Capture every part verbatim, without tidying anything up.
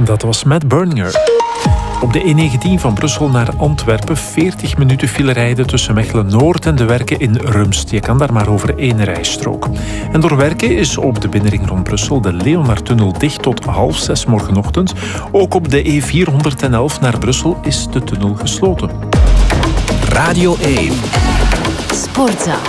Dat was Matt Berninger. Op de E negentien van Brussel naar Antwerpen veertig minuten file rijden tussen Mechelen-Noord en de Werken in Rumst. Je kan daar maar over één rijstrook. En door Werken is op de binnenring rond Brussel de Leonardtunnel dicht tot half zes morgenochtend. Ook op de E vierhonderdelf naar Brussel is de tunnel gesloten. Radio één. Sportza.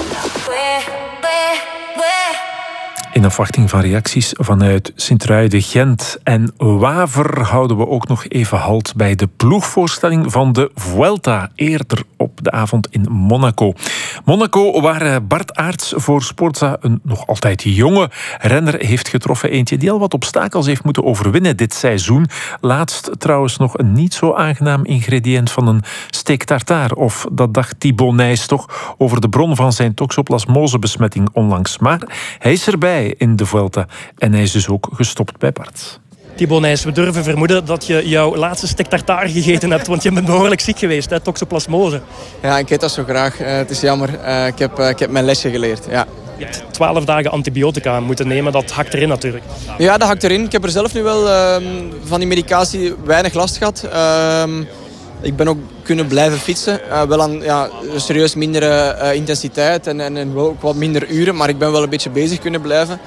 In afwachting van reacties vanuit Sint-Truiden-Gent en Waver houden we ook nog even halt bij de ploegvoorstelling van de Vuelta eerder op de avond in Monaco. Monaco, waar Bart Aerts voor Sportza een nog altijd jonge renner heeft getroffen. Eentje die al wat obstakels heeft moeten overwinnen dit seizoen. Laatst trouwens nog een niet zo aangenaam ingrediënt van een steak tartare. Of dat dacht Thibaut Nys toch over de bron van zijn toxoplasmose-besmetting onlangs. Maar hij is erbij in de Vuelta en hij is dus ook gestopt bij Bart. Thibaut Nys, we durven vermoeden dat je jouw laatste steak tartare gegeten hebt, want je bent behoorlijk ziek geweest, hè? Toxoplasmose. Ja, ik eet dat zo graag. Uh, het is jammer. Uh, ik, heb, uh, ik heb mijn lesje geleerd, ja. Je hebt twaalf dagen antibiotica moeten nemen, dat hakt erin natuurlijk. Ja, dat hakt erin. Ik heb er zelf nu wel uh, van die medicatie weinig last gehad. Uh, ik ben ook kunnen blijven fietsen. Uh, wel aan ja, serieus mindere uh, intensiteit en, en, en wel ook wat minder uren, maar ik ben wel een beetje bezig kunnen blijven.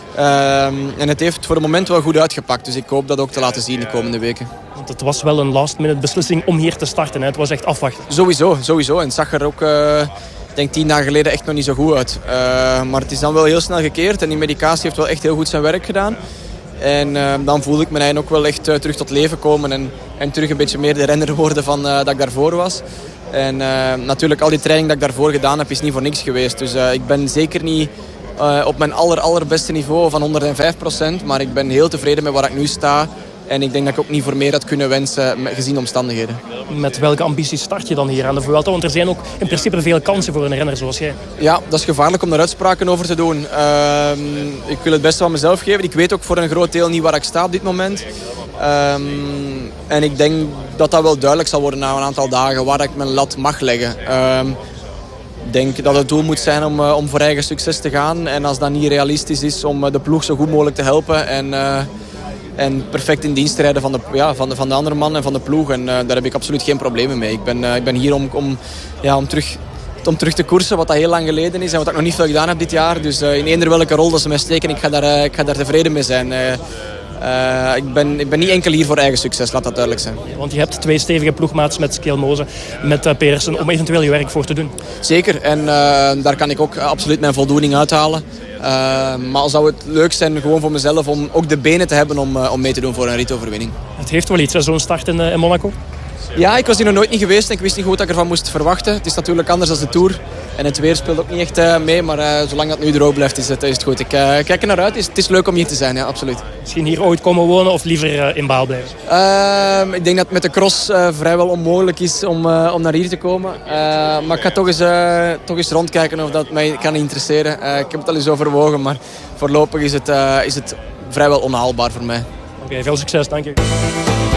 Uh, en het heeft voor het moment wel goed uitgepakt. Dus ik hoop dat ook te laten zien de komende weken. Want het was wel een last-minute beslissing om hier te starten. Hè? Het was echt afwachten. Sowieso, sowieso. En het zag er ook, uh, ik denk tien dagen geleden, echt nog niet zo goed uit. Uh, maar het is dan wel heel snel gekeerd. En die medicatie heeft wel echt heel goed zijn werk gedaan. En uh, dan voelde ik me eigenlijk ook wel echt uh, terug tot leven komen. En, en terug een beetje meer de renner worden van uh, dat ik daarvoor was. En uh, natuurlijk, al die training dat ik daarvoor gedaan heb, is niet voor niks geweest. Dus uh, ik ben zeker niet uh, op mijn aller, allerbeste niveau van honderdvijf procent. Maar ik ben heel tevreden met waar ik nu sta. En ik denk dat ik ook niet voor meer had kunnen wensen, gezien de omstandigheden. Met welke ambities start je dan hier aan de Vuelta? Want er zijn ook in principe veel kansen voor een renner zoals jij. Ja, dat is gevaarlijk om daar uitspraken over te doen. Uh, ik wil het beste van mezelf geven. Ik weet ook voor een groot deel niet waar ik sta op dit moment. Uh, en ik denk dat dat wel duidelijk zal worden na een aantal dagen waar ik mijn lat mag leggen. Uh, Ik denk dat het doel moet zijn om, uh, om voor eigen succes te gaan. En als dat niet realistisch is, om uh, de ploeg zo goed mogelijk te helpen. En, uh, en perfect in dienst te rijden van de, ja, van, de, van de andere man en van de ploeg. En uh, daar heb ik absoluut geen problemen mee. Ik ben, uh, ik ben hier om, om, ja, om, terug, om terug te koersen, wat dat heel lang geleden is. En wat ik nog niet veel gedaan heb dit jaar. Dus uh, in eender welke rol dat ze mij steken, ik ga daar, uh, ik ga daar tevreden mee zijn. Uh, Uh, ik, ben, ik ben niet enkel hier voor eigen succes, laat dat duidelijk zijn. Want je hebt twee stevige ploegmaats met Skjelmose, met uh, Pedersen, om eventueel je werk voor te doen. Zeker, en uh, daar kan ik ook absoluut mijn voldoening uithalen. Uh, maar zou het leuk zijn gewoon voor mezelf om ook de benen te hebben om, uh, om mee te doen voor een ritoverwinning. Het heeft wel iets, zo'n start in, uh, in Monaco? Ja, ik was hier nog nooit niet geweest en ik wist niet goed wat ik ervan moest verwachten. Het is natuurlijk anders dan de Tour. En het weer speelt ook niet echt uh, mee, maar uh, zolang dat nu droog blijft is het, is het goed. Ik uh, kijk er naar uit. Het is, het is leuk om hier te zijn, ja, absoluut. Misschien hier ooit komen wonen of liever uh, in Baal blijven? Uh, ik denk dat het met de cross uh, vrijwel onmogelijk is om, uh, om naar hier te komen. Uh, maar ik ga toch eens, uh, toch eens rondkijken of dat mij kan interesseren. Uh, ik heb het al eens overwogen, maar voorlopig is het, uh, is het vrijwel onhaalbaar voor mij. Oké, okay, veel succes, dank je.